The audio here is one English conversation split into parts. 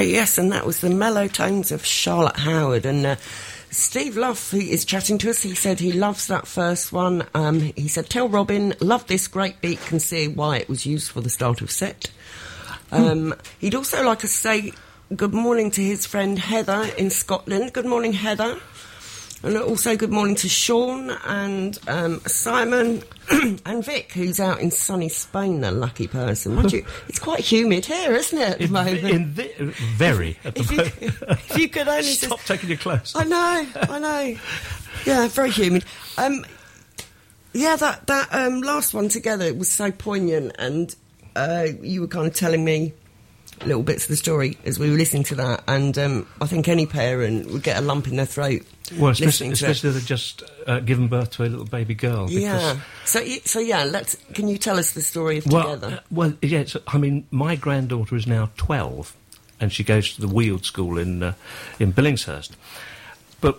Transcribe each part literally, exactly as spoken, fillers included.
yes, and that was the mellow tones of Charlotte Howard. And uh, Steve Luff, he is chatting to us. He said he loves that first one. Um, he said, tell Robin, love this great beat, can see why it was used for the start of set. Um, hmm. He'd also like to say good morning to his friend Heather in Scotland. Good morning, Heather. And also good morning to Sean and um, Simon and Vic, who's out in sunny Spain, the lucky person. Mind you, it's quite humid here, isn't it, at the in, moment? In the, very, at the if moment. You, if you could only... Stop just, taking your clothes. I know, I know. Yeah, very humid. Um, yeah, that, that um, last one together, it was so poignant, and uh, you were kind of telling me little bits of the story as we were listening to that, and um, I think any parent would get a lump in their throat. Well, especially, especially if they've just uh, given birth to a little baby girl. Yeah. So, so yeah, let's. Can you tell us the story of well, Together? Uh, well, yeah. I mean, my granddaughter is now twelve, and she goes to the Weald School in uh, in Billingshurst. But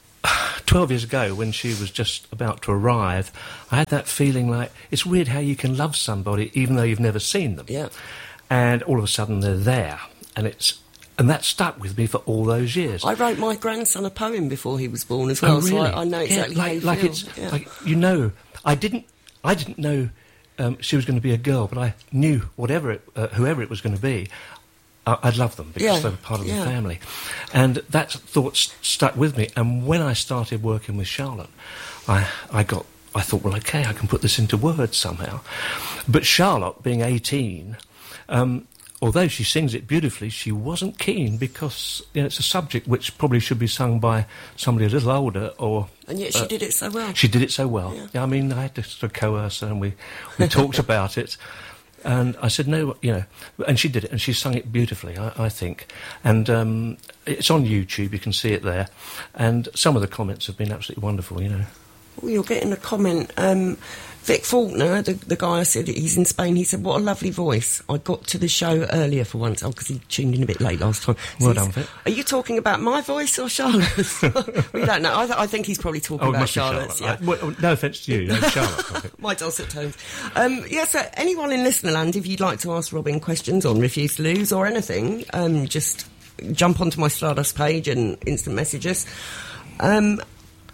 twelve years ago, when she was just about to arrive, I had that feeling like it's weird how you can love somebody even though you've never seen them. Yeah. And all of a sudden they're there, and it's and that stuck with me for all those years. I wrote my grandson a poem before he was born as well, oh, really? so I, I know exactly yeah, like, how you like feel. It's, yeah. like you know, I didn't, I didn't know um, she was going to be a girl, but I knew whatever it, uh, whoever it was going to be, I, I'd love them because yeah. they were part of yeah. the family, and that thought st- stuck with me. And when I started working with Charlotte, I, I got, I thought, well, okay, I can put this into words somehow. But Charlotte, being eighteen. Um, Although she sings it beautifully, she wasn't keen because you know, it's a subject which probably should be sung by somebody a little older. Or and yet she uh, did it so well. She did it so well. Yeah. Yeah, I mean, I had to sort of coerce her, and we we talked about it. And I said no, you know, and she did it, and she sung it beautifully, I, I think. And um, it's on YouTube; you can see it there. And some of the comments have been absolutely wonderful, you know. Well, you're getting a comment. Um, Vic Faulkner, the, the guy I said he's in Spain, he said, what a lovely voice. I got to the show earlier for once, oh, because he tuned in a bit late last time. So well done, Vic. Are you talking about my voice or Charlotte's? We don't know. I, th- I think he's probably talking oh, about Charlotte. Charlotte's. Yeah. I, well, no offence to you, no, Charlotte. My dulcet tones. Um, yeah, so anyone in Listenerland, if you'd like to ask Robin questions on Refuse to Lose or anything, um, just jump onto my Stardust page and instant message us. Um...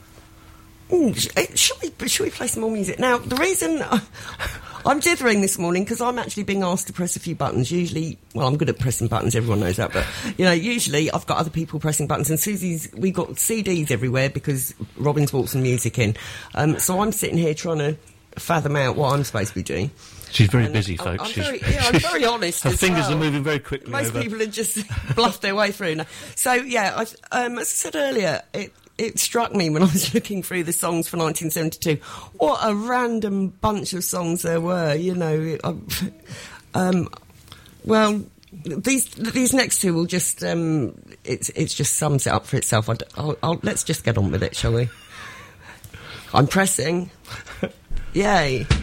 Should we, should we play some more music? Now, the reason I, I'm dithering this morning, because I'm actually being asked to press a few buttons. Usually, well, I'm good at pressing buttons, everyone knows that, but, you know, usually I've got other people pressing buttons, and Susie's, we've got C Ds everywhere because Robin's brought some music in. Um, so I'm sitting here trying to fathom out what I'm supposed to be doing. She's very and busy, I'm, folks. I'm she's, very, yeah, I'm very honest. Her as fingers well. are moving very quickly. Most over. people have just bluffed their way through now. So, yeah, I, um, as I said earlier, it... It struck me when I was looking through the songs for nineteen seventy-two, what a random bunch of songs there were, you know. Um, well, these these next two will just, um, it's it's just sums it up for itself. I'll, I'll, I'll, let's just get on with it, shall we? I'm pressing. Yay.